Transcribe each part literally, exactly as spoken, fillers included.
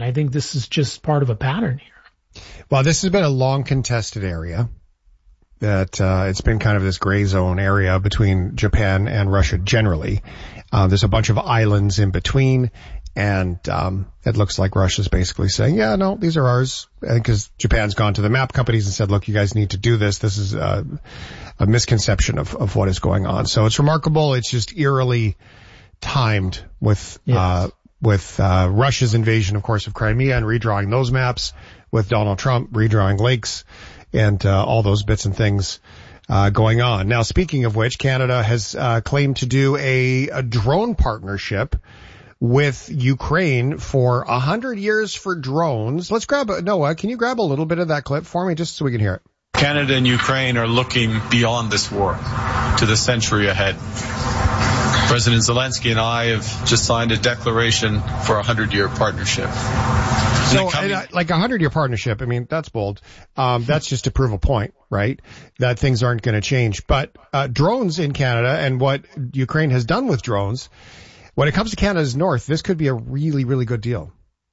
I think this is just part of a pattern here. Well, this has been a long contested area. That uh, it's been kind of this gray zone area between Japan and Russia generally. Uh, there's a bunch of islands in between, and um, it looks like Russia's basically saying, yeah, no, these are ours, because Japan's gone to the map companies and said, look, you guys need to do this. This is uh, a misconception of, of what is going on. So it's remarkable. It's just eerily timed with yes. uh, with uh, Russia's invasion, of course, of Crimea and redrawing those maps, with Donald Trump redrawing lakes, and uh, all those bits and things uh, going on. Now, speaking of which, Canada has uh, claimed to do a, a drone partnership with Ukraine for a hundred years for drones. Let's grab a, Noah, can you grab a little bit of that clip for me just so we can hear it? Canada and Ukraine are looking beyond this war to the century ahead. President Zelensky and I have just signed a declaration for a hundred-year partnership. So, coming- uh, like a hundred-year partnership, I mean, that's bold. Um, that's just to prove a point, right? That things aren't going to change. But uh, drones in Canada and what Ukraine has done with drones, when it comes to Canada's north, this could be a really, really good deal.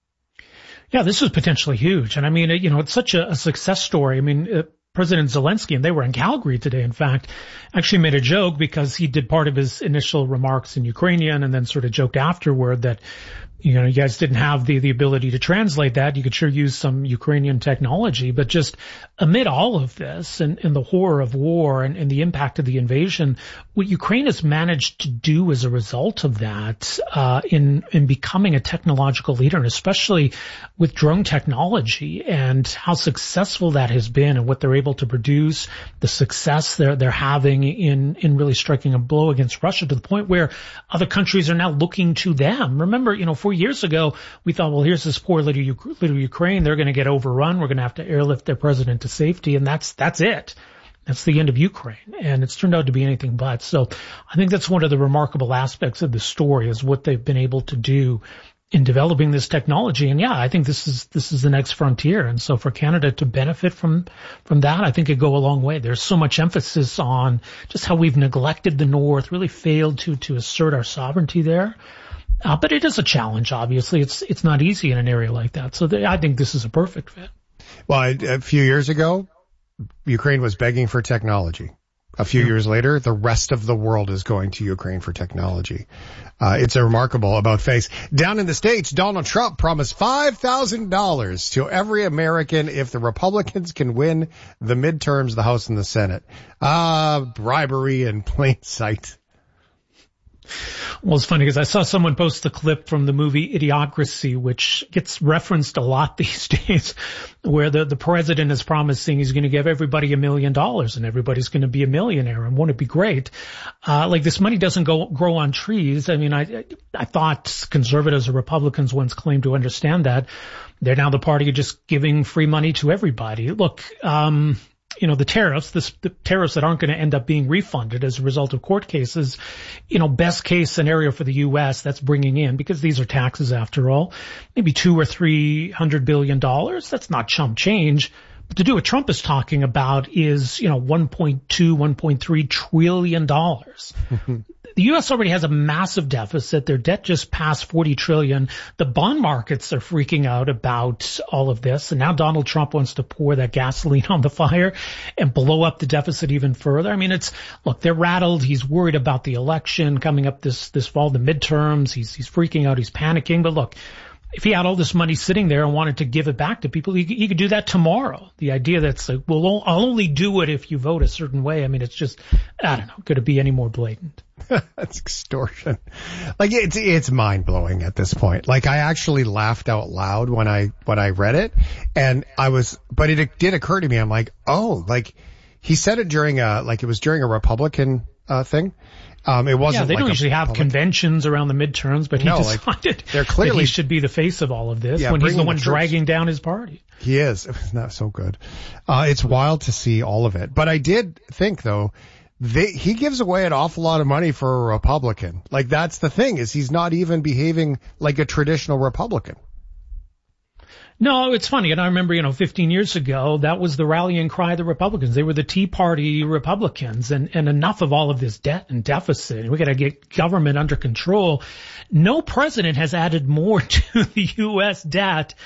Yeah, this is potentially huge. And I mean, you know, it's such a, a success story. I mean, uh, President Zelensky, and they were in Calgary today, in fact, actually made a joke because he did part of his initial remarks in Ukrainian and then sort of joked afterward that, you know, you guys didn't have the, the ability to translate that. You could sure use some Ukrainian technology, but just amid all of this and, and the horror of war and, and the impact of the invasion, what Ukraine has managed to do as a result of that, uh, in, in becoming a technological leader, and especially with drone technology and how successful that has been and what they're able to produce, the success they're, they're having in, in really striking a blow against Russia to the point where other countries are now looking to them. Remember, you know, four years ago, we thought, well, here's this poor little, little Ukraine. They're going to get overrun. We're going to have to airlift their president to safety. And that's, that's it. That's the end of Ukraine. And it's turned out to be anything but. So I think that's one of the remarkable aspects of the story is what they've been able to do in developing this technology. And yeah, I think this is, this is the next frontier. And so for Canada to benefit from, from that, I think it'd go a long way. There's so much emphasis on just how we've neglected the North, really failed to, to assert our sovereignty there. Uh, but it is a challenge, obviously. It's, it's not easy in an area like that. So they, I think this is a perfect fit. Well, a few years ago, Ukraine was begging for technology. A few years later, the rest of the world is going to Ukraine for technology. Uh, it's a remarkable about face. Down in the States, Donald Trump promised five thousand dollars to every American if the Republicans can win the midterms, the House and the Senate. Ah, uh, bribery in plain sight. Well, it's funny because I saw someone post the clip from the movie Idiocracy, which gets referenced a lot these days, where the, the president is promising he's going to give everybody a million dollars and everybody's going to be a millionaire. And won't it be great? Uh, like this money doesn't go, grow on trees. I mean, I, I thought conservatives or Republicans once claimed to understand that. They're now the party of just giving free money to everybody. Look, um, you know, the tariffs, this, the tariffs that aren't going to end up being refunded as a result of court cases, you know, best case scenario for the U S that's bringing in, because these are taxes after all, maybe two or three hundred billion dollars. That's not chump change. But to do what Trump is talking about is, you know, one point two, one point three trillion dollars. The U S already has a massive deficit. Their debt just passed forty trillion. The bond markets are freaking out about all of this. And now Donald Trump wants to pour that gasoline on the fire and blow up the deficit even further. I mean, it's, look, they're rattled. He's worried about the election coming up this, this fall, the midterms. He's, he's freaking out. He's panicking. But look, if he had all this money sitting there and wanted to give it back to people, he, he could do that tomorrow. The idea that's like, well, I'll only do it if you vote a certain way. I mean, it's just, I don't know, could it be any more blatant? That's extortion. Like it's, it's mind blowing at this point. Like I actually laughed out loud when I, when I read it, and I was, but it, it did occur to me. I'm like, oh, like he said it during a, like it was during a Republican, uh, thing. Um, it wasn't. Yeah, they like don't usually have public... conventions around the midterms, but he no, decided like, they're clearly... that he should be the face of all of this yeah, when he's the one the dragging down his party. He is. It's not so good. Uh, it's wild to see all of it. But I did think though, they, he gives away an awful lot of money for a Republican. Like that's the thing, is he's not even behaving like a traditional Republican. No, it's funny. And I remember, you know, fifteen years ago, that was the rallying cry of the Republicans. They were the Tea Party Republicans, and, and enough of all of this debt and deficit. We got to get government under control. No president has added more to the U S debt